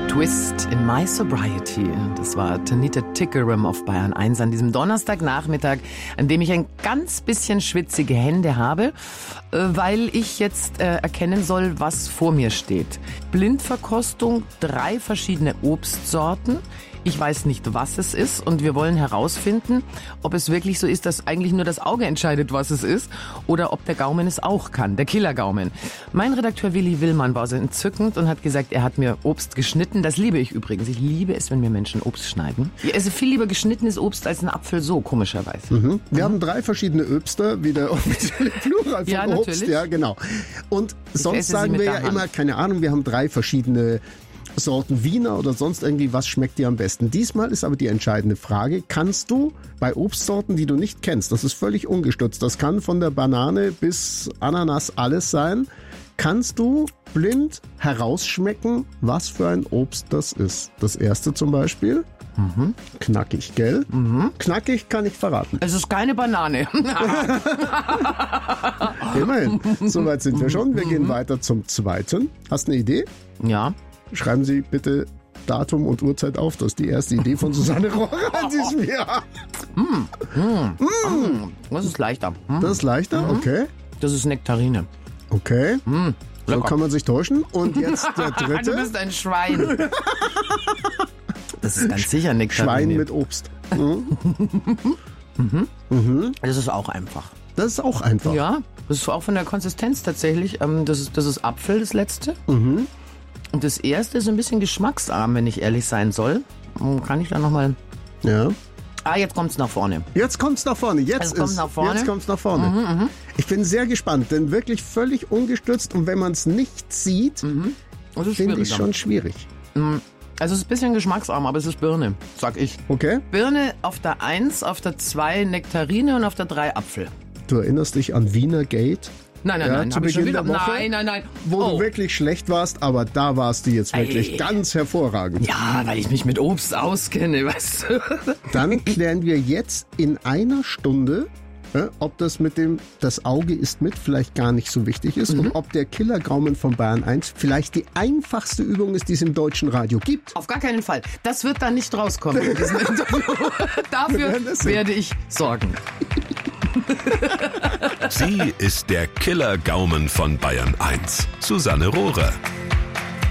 Twist in My Sobriety. Das war Tanita Tikaram auf Bayern 1 an diesem Donnerstagnachmittag, an dem ich ein ganz bisschen schwitzige Hände habe, weil ich jetzt erkennen soll, was vor mir steht. Blindverkostung, 3 verschiedene Obstsorten. Ich weiß nicht, was es ist und wir wollen herausfinden, ob es wirklich so ist, dass eigentlich nur das Auge entscheidet, was es ist oder ob der Gaumen es auch kann, der Killergaumen. Mein Redakteur Willi Willmann war so entzückend und hat gesagt, er hat mir Obst geschnitten. Das liebe ich übrigens. Ich liebe es, wenn mir Menschen Obst schneiden. Ich esse viel lieber geschnittenes Obst als ein Apfel so, komischerweise. Wir haben 3 verschiedene Öbster, wie der offizielle Plural von ja, Obst. Natürlich. Ja, genau. Und sonst sagen wir ja immer, keine Ahnung, wir haben 3 verschiedene Sorten Wiener oder sonst irgendwie, was schmeckt dir am besten? Diesmal ist aber die entscheidende Frage, kannst du bei Obstsorten, die du nicht kennst, das ist völlig ungestützt, das kann von der Banane bis Ananas alles sein, kannst du blind herausschmecken, was für ein Obst das ist? Das erste zum Beispiel, knackig, gell? Knackig kann ich verraten. Es ist keine Banane. Immerhin, soweit sind wir schon. Wir gehen weiter zum zweiten. Hast du eine Idee? Ja. Schreiben Sie bitte Datum und Uhrzeit auf. Das ist die erste Idee von Susanne Rohrer an diesem Jahr. Das ist leichter. Das ist leichter? Okay. Das ist Nektarine. Okay. So lecker. kann man sich täuschen. Und jetzt der Du dritte. bist ein Schwein. Das ist ganz sicher Nektarine. Schwein mit Obst. Das ist auch einfach. Das ist auch einfach. Ja, das ist auch von der Konsistenz tatsächlich. Das ist Apfel, das letzte. Und das erste ist ein bisschen geschmacksarm, wenn ich ehrlich sein soll. Kann ich da nochmal... Ja. Jetzt kommt's nach vorne. Jetzt kommt's nach vorne. Jetzt kommt's nach vorne. Ich bin sehr gespannt, denn wirklich völlig ungestützt. Und wenn man es nicht sieht, finde ich schon schwierig. Also es ist ein bisschen geschmacksarm, aber es ist Birne, sag ich. Okay. Birne auf der 1, auf der 2 Nektarine und auf der 3 Apfel. Du erinnerst dich an Wiener Gate? Nein, zu hab ich schon Beginn wieder. der Woche? Nein. Wo du wirklich schlecht warst, aber da warst du jetzt wirklich ganz hervorragend. Ja, weil ich mich mit Obst auskenne, weißt du. Dann klären wir jetzt in einer Stunde, ob das mit dem das Auge ist mit vielleicht gar nicht so wichtig ist und ob der Killergaumen von Bayern 1 vielleicht die einfachste Übung ist, die es im deutschen Radio gibt. Auf gar keinen Fall. Das wird dann nicht rauskommen in diesem Interview. Dafür werde ich sorgen. Sie ist der Killergaumen von Bayern 1. Susanne Rohrer.